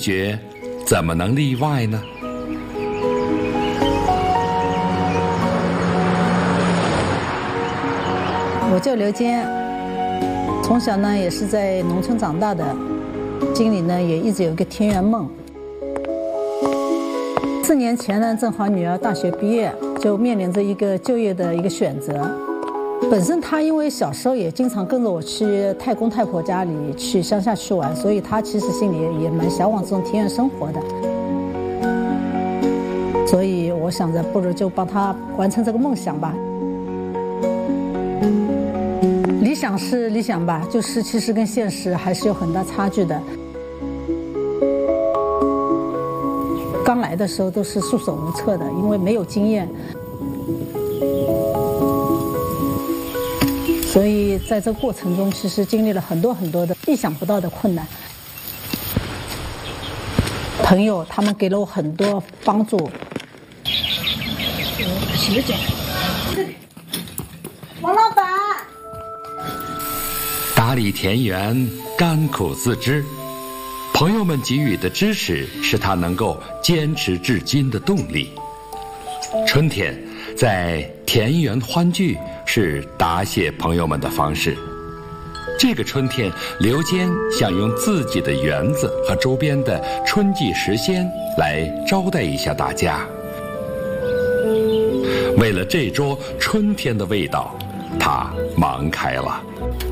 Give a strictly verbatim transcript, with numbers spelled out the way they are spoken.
觉怎么能例外呢？ 我叫刘坚，从小呢也是在农村长大的，心里呢也一直有一个田园梦。四年前呢，正好女儿大学毕业，就面临着一个就业的一个选择。本身她因为小时候也经常跟着我去太公太婆家里去乡下去玩，所以她其实心里也蛮向往这种田园生活的。所以我想着，不如就帮她完成这个梦想吧。理想是理想吧，就是其实跟现实还是有很大差距的。刚来的时候都是束手无策的，因为没有经验，所以在这个过程中，其实经历了很多很多的意想不到的困难。朋友他们给了我很多帮助。洗个脚。王老板。 打理田园，甘苦自知。朋友们给予的支持，是他能够坚持至今的动力。春天，在田园欢聚是答谢朋友们的方式。这个春天，刘坚想用自己的园子和周边的春季时鲜来招待一下大家。为了这桌春天的味道，他忙开了。